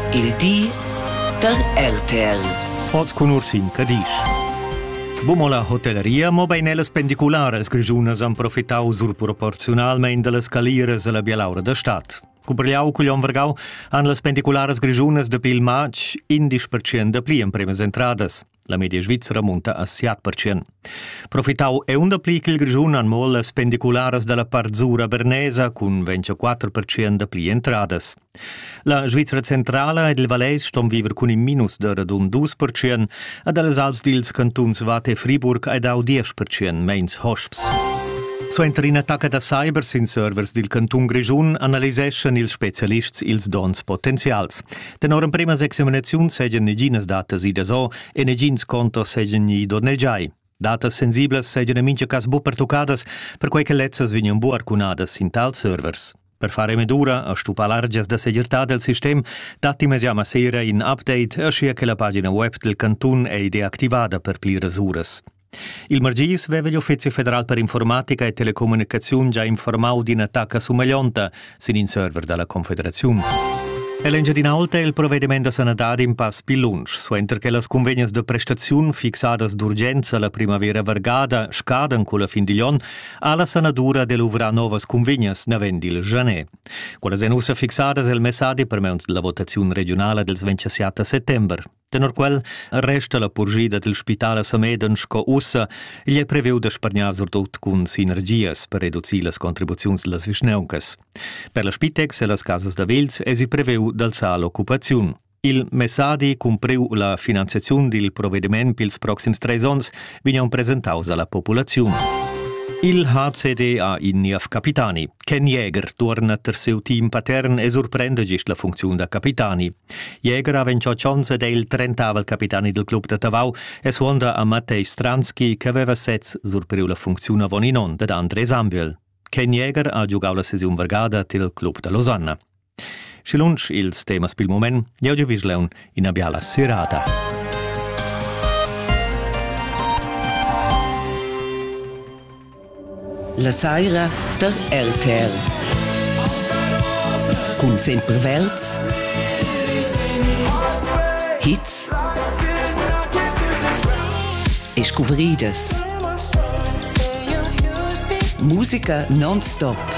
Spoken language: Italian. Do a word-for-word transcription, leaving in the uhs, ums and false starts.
Il di der R T L. Oz con Ursin Cadisch. Bumo la hotelleria, mo bei nelles pendiculares grigiunas han profitau surproporcionalmein de las calieras a la bielaura da stat. Cubriau cuglion vergau han las pendiculares grigiunas de pil maig indisch per cent de pli en primes entradas. La media svizzera munta a siat per cent. Profitau e un de pli che il grigiun han mo las pendiculares de la parzura bernesa cun ventiquattro per cent de pli entradas. La Svizzera centrala ed il Valais stom viver cun in minus de radun due per cent ed alles alps dils cantuns Vath e Friburg ed au dieci per cent meins hosps. So enter in attacca da cybers in servers del cantun Grigiun analiseschen ils specialists ils dons potenzials. Tenor in primas examinaziun segen neginas datas i da so e negins contos segen i dornegiai. Datas sensibles segen in mincha cas bu pertucadas per quei che lezzas vignan bu arcunadas in tal servers. Per fare medura a stupa largias da segurtà del sistem, dati mesiama sera in update a scia che la pagina web del cantun è deactivada per pli rasuras. Il margis veve l'Uffizio Federal per Informatica e Telecomunicazione già informau di un attacco su Maglionta, sin in server della Confederazione. E l'engedina oltre il provvedimento sanitari in pass più lunch, suenter che le convegnas de prestazione fixadas d'urgenza la primavera vergada scadan con la fin di lion, alla sanadura dell'uvra novas convegnas navendil janè. Quelle senusse fixadas il messadi per mezzo della votazione regionale del ventisette settembre. Tenor quel resta la purgida del spitale Sameden sco ussa e gli è previu da spargnar sordut con sinergias per ridurre le contribuzioni delle visneuncas. Per la Spitex e le casas da Vils e si previu d'alzare l'occupazione. Il messadi cumpriu la finanziazione del provvedimento per i prossimi tre anni vignan presentaus alla popolazione. Il H C D ha in Nief capitani. Ken Jäger torna ter seu team patern e sorprende gist la funzione da capitani. Jäger ha venciò chance ed è il trentavel capitani del club de Tavau e suonda a Matej Stransky che aveva sez sorpriu la funzione a Voninon da André Sambuel. Ken Jäger ha giocau la sesiun vergada til club de Lausanne. Schilunch ils temas pil moment, jauge visleun in abiala serata. La saira der R T L. Cun semperverts, hits e scuveridas. Musica non-stop.